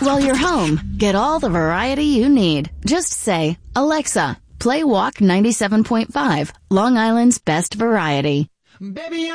While you're home, get all the variety you need. Just say, Alexa, play Walk 97.5, Long Island's best variety. Baby,